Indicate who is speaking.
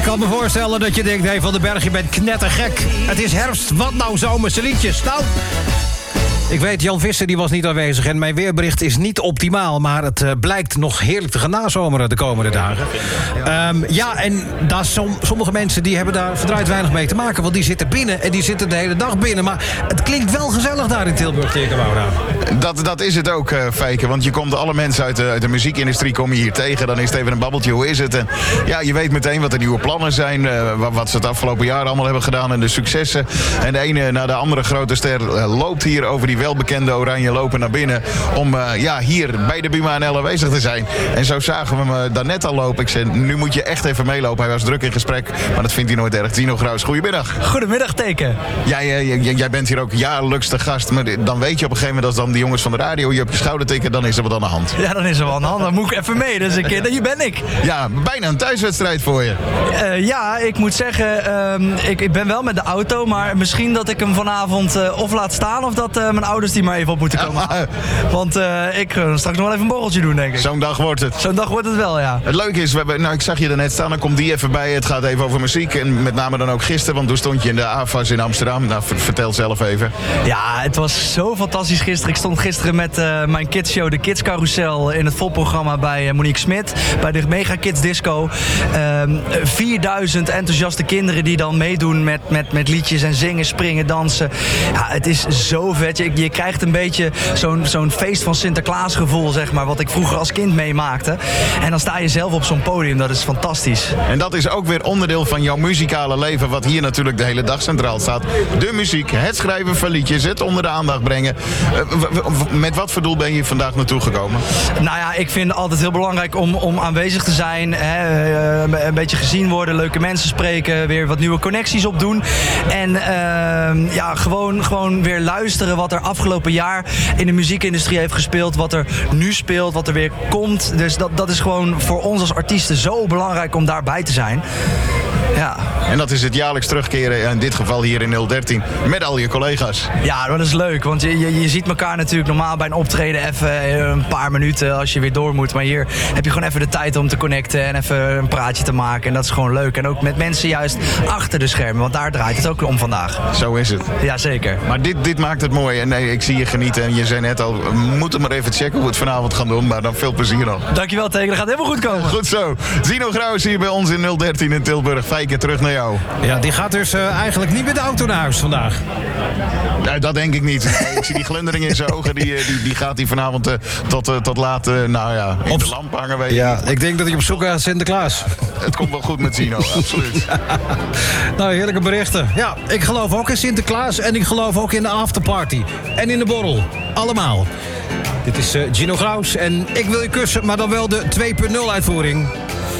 Speaker 1: Ik kan me voorstellen dat je denkt, Van den Berg, je bent knettergek. Het is herfst, wat nou zomerse liedjes? Nou, ik weet, Jan Visser die was niet aanwezig en mijn weerbericht is niet optimaal, maar het blijkt nog heerlijk te gaan nazomeren de komende dagen. En sommige mensen die hebben daar verdraaid weinig mee te maken, want die zitten binnen en die zitten de hele dag binnen. Maar het klinkt wel gezellig daar in Tilburg, Tekenwouda.
Speaker 2: Dat is het ook, Feike, want je komt alle mensen uit de muziekindustrie kom je hier tegen. Dan is het even een babbeltje, hoe is het? En ja, je weet meteen wat de nieuwe plannen zijn, wat ze het afgelopen jaar allemaal hebben gedaan en de successen. En de ene na de andere grote ster loopt hier over die welbekende oranje lopen naar binnen om hier bij de Buma NL aanwezig te zijn. En zo zagen we hem daarnet al lopen. Ik zei, nu moet je echt even meelopen. Hij was druk in gesprek, maar dat vindt hij nooit erg. Zino Graus, goedemiddag.
Speaker 3: Goedemiddag, Teken.
Speaker 2: Jij bent hier ook jaarlijks te gast, maar dan weet je op een gegeven moment als dan die jongens van de radio je op je schouder tikken, dan is er wat aan de hand.
Speaker 3: Ja, dan is er wat aan de hand. Dan moet ik even mee. Dus hier ben ik.
Speaker 2: Ja, bijna een thuiswedstrijd voor je.
Speaker 3: Ik moet zeggen, ik ben wel met de auto, maar misschien dat ik hem vanavond of laat staan of dat mijn ouders die maar even op moeten komen. Want ik ga straks nog wel even een borreltje doen, denk ik.
Speaker 2: Zo'n dag wordt het.
Speaker 3: Zo'n dag wordt het wel, ja.
Speaker 2: Het leuke is, ik zag je er net staan, dan komt die even bij. Het gaat even over muziek en met name dan ook gisteren, want toen stond je in de AFAS in Amsterdam. Nou, vertel zelf even.
Speaker 3: Ja, het was zo fantastisch gisteren. Ik stond gisteren met mijn kidsshow, de Kids Carousel, in het volprogramma bij Monique Smit, bij de Mega Kids Disco. 4000 enthousiaste kinderen die dan meedoen met liedjes en zingen, springen, dansen. Ja, het is zo vet. Je krijgt een beetje zo'n feest van Sinterklaas gevoel, zeg maar, wat ik vroeger als kind meemaakte. En dan sta je zelf op zo'n podium, dat is fantastisch.
Speaker 2: En dat is ook weer onderdeel van jouw muzikale leven, wat hier natuurlijk de hele dag centraal staat. De muziek, het schrijven van liedjes, het onder de aandacht brengen. Met wat voor doel ben je vandaag naartoe gekomen?
Speaker 3: Nou ja, ik vind het altijd heel belangrijk om aanwezig te zijn. Een beetje gezien worden, leuke mensen spreken, weer wat nieuwe connecties opdoen. En gewoon weer luisteren wat er afgelopen jaar in de muziekindustrie heeft gespeeld, wat er nu speelt, wat er weer komt. Dus dat is gewoon voor ons als artiesten zo belangrijk om daarbij te zijn. Ja.
Speaker 2: En dat is het jaarlijks terugkeren, in dit geval hier in 013, met al je collega's.
Speaker 3: Ja, dat is leuk, want je ziet elkaar natuurlijk normaal bij een optreden even een paar minuten als je weer door moet. Maar hier heb je gewoon even de tijd om te connecten en even een praatje te maken. En dat is gewoon leuk. En ook met mensen juist achter de schermen, want daar draait het ook om vandaag.
Speaker 2: Zo is het.
Speaker 3: Ja, zeker.
Speaker 2: Maar dit maakt het mooi. En nee, ik zie je genieten. En je zei net al, we moeten maar even checken hoe we het vanavond gaan doen. Maar dan veel plezier nog.
Speaker 3: Dankjewel, Teken. Dat gaat helemaal goed komen.
Speaker 2: Goed zo. Zino Graus hier bij ons in 013 in Tilburg. Feike, terug naar jou.
Speaker 1: Ja, die gaat dus eigenlijk niet met de auto naar huis vandaag.
Speaker 2: Nou, dat denk ik niet. Ik zie die glundering in zijn ogen. Die gaat hij vanavond tot laat in de lamp hangen. Weet je.
Speaker 1: Ja, ik denk dat hij op zoek gaat naar Sinterklaas.
Speaker 2: Het komt wel goed met Zino, absoluut.
Speaker 1: Ja. Nou, heerlijke berichten. Ja, ik geloof ook in Sinterklaas en ik geloof ook in de afterparty. En in de borrel. Allemaal. Dit is Gino Graus en ik wil je kussen, maar dan wel de 2.0 uitvoering.